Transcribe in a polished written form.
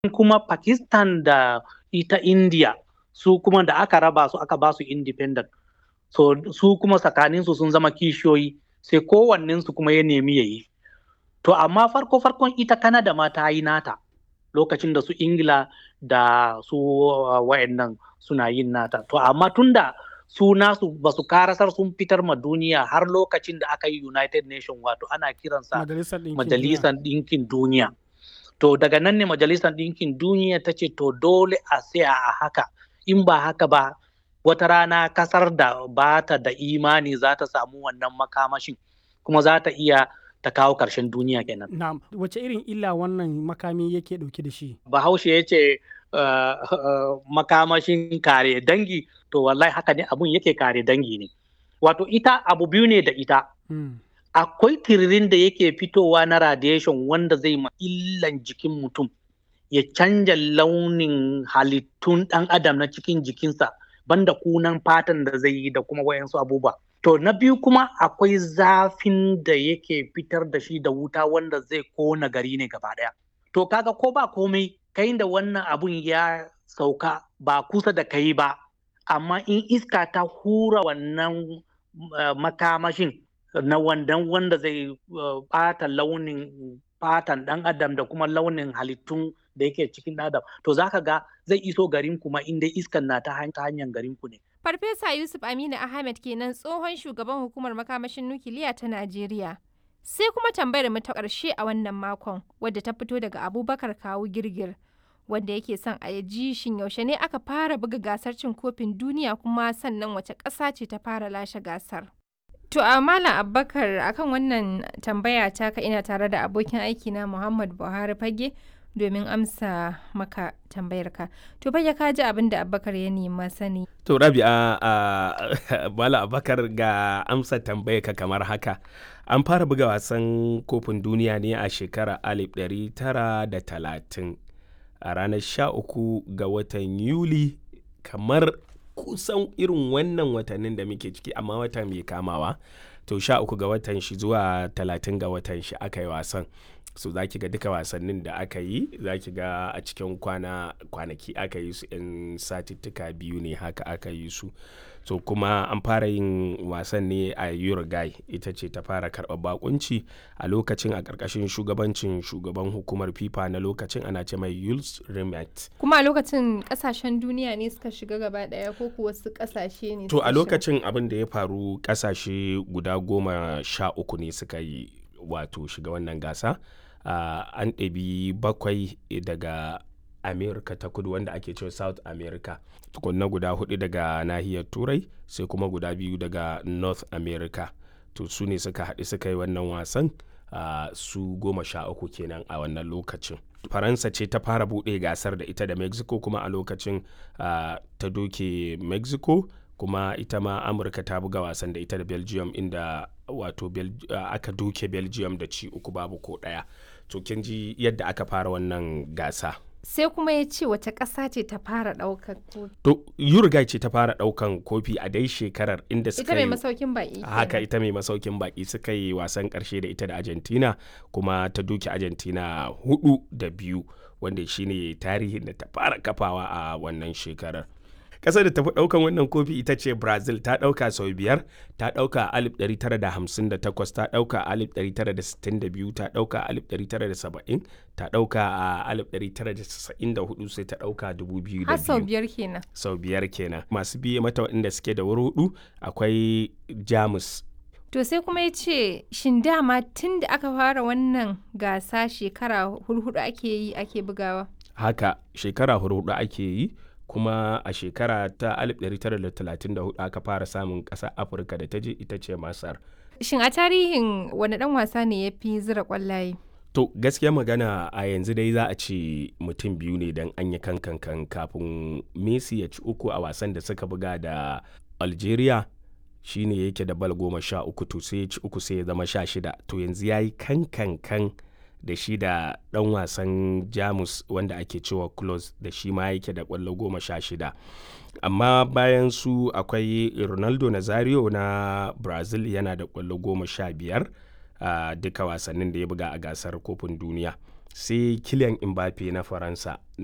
Kuma Pakistan da ita India su kuma da aka raba su aka ba su independent. So su kuma tsakaninsu sun zama kishiyoyi sai kowannensu kuma ya nemi ya yi. To amma farkon ita Canada ma ta yi nata lokacin da su Ingila da su wayannan suna yin nata. To amma tunda su nasu ba su karasar sun fitar ma duniya har lokacin da aka yi United Nation, wato ana kiransa Majalisar Ɗinkin Duniya. To daga nan ne Majalisar Ɗinkin Duniya ta ce to dole a tsaya a haka, in ba haka ba wata rana kasar da ba ta da imani za ta samu wannan makamashin kuma za ta iya ta kawo ƙarshen duniya kenan. Na'am, wace irin illa wannan makami yake ɗauke da shi? Bahaushe ya ce makamashin kare dangi, to wallahi haka ne abun yake kare dangi ne. Wato ita abu biyu ne da ita. Akwai tiririn da yake fitowa na radiation wanda zai ma illan jikin mutum, ya canja launin halittun ɗan adam na cikin jikinsa, banda kunan fatan da zai yi da kuma wayansu abubuwa. To na biyu kuma akwai zafin da yake fitar da shi da wuta wanda zai kona gari ne gaba ɗaya. To kaga ko ba komai kai da wannan abun ya sauka ba kusa da kai ba, amma in iska ta hura wannan makamashin na wanda zai ɓata launin fatan ɗan adam da kuma launin halittun da yake cikin adam, to zaka ga zai iso garin kuma inda iskan na ta hanyar garin ku ne. Farfesa Yusuf Aminu Ahmed kenan, tsohon shugaban hukumar makamashin nukiliya ta Najeriya. Sai kuma tambayar mu ta ƙarshe a wannan makon, wadda ta fito daga Abubakar Kawu Girgir, wanda yake son a ji shin yaushe ne aka fara buga gasar cin kofin duniya, kuma sannan wace ƙasa ce ta fara lashe gasar. To a Malam Abubakar, akan wannan tambaya taka ina tare da abokin aiki na Muhammad Buhari Fage domin amsa maka tambayarka. To Fage, ka ji abin da Abubakar ya nema sani. To Rabi'a, Malam Abubakar, ga amsa tambayarka kamar haka. An fara buga wasan kofin duniya ne a shekarar 1930 a ranar 13 ga watan Yuli, kamar kusan irin wannan watannin da muke ciki, amma wata mai kamawa. To 13 ga watan shi zuwa 30 ga watan shi aka yi wasan. So za ki ga duka wasannin da aka yi, za ki ga a cikin kwanaki aka yi su, 'yan satittuka biyu ne haka aka yi su. So kuma an fara yin wasan ne a Uruguay, ita ce ta fara karɓar bakunci a lokacin, a ƙarƙashin shugabancin shugaban hukumar FIFA na lokacin, ana ce mai Jules Rimet. Kuma a lokacin ƙasashen duniya ne suka shiga gaba ɗaya ko kuwa wasu ƙasashe ne? To a lokacin abin da ya faru, ƙasashe guda 13 ne suka yi wato shiga wannan gasa. An ɗabi 7 daga America ta kudu, wanda ake cewa South America, tukunna guda 4 daga nahiyar Turai, sai kuma guda 2 daga North America. To su ne suka haɗu suka yi wannan wasan, su 13 kenan a wannan lokacin. Faransa ce ta fara buɗe gasar da ita da Mexico, kuma a lokacin ta doke Mexico, kuma ita ma Amurka ta buga wasan da ita da Belgium, inda wato aka doke Belgium da ci 3-1. To kin ji yadda aka fara wannan gasa. Sai kuma ya ce wace ƙasa ce ta fara ɗaukar kofi? To Uruguay ce ta fara ɗaukan kofi a dai shekarar, inda suka yi ita mai masaukin baƙi. Haka, ita mai masaukin baƙi, suka yi wasan ƙarshe da ita da Argentina, kuma ta doke Argentina 4-2, wanda shine tarihin da ta fara kafawa a wannan shekarar. Ƙasar da ta fi ɗaukan wannan kofi ita ce Brazil, ta ɗauka sau 5, ta ɗauka a 1958, ta ɗauka a 1962, ta ɗauka a 1970, ta ɗauka a 1994, sai ta ɗauka 2002. Har sau 5 kenan. Sau 5 kenan. Masu biye mata waɗanda suke da wuri 4 akwai Jamus. To sai kuma ya ce shin dama tun da aka fara wannan gasa shekara 4 ake bugawa? Haka, shekara 4 ake yi. Kuma a shekara ta 1934 aka fara samun ƙasar Afirka da ta je, ita ce Masar. Shin a tarihin wani ɗan wasa ne ya fi zira ƙwallaye? To gaskiya magana a yanzu dai za a ce mutum biyu ne, don an yi kankan kafin Messi ya ci 3 a wasan da suka buga da Algeria, shine yake da bal 13, to sai ya ci 3 sai ya zama 16. To yanzu ya yi kankan da shi da ɗan wasan Jamus wanda ake cewa Klose, da shi ma yake da ƙwallo 16. Amma bayan su akwai Ronaldo Nazario na Brazil, yana da ƙwallo 15 a duka wasannin da ya buga a gasar kofin duniya. sai Kylian Mbappe na Faransa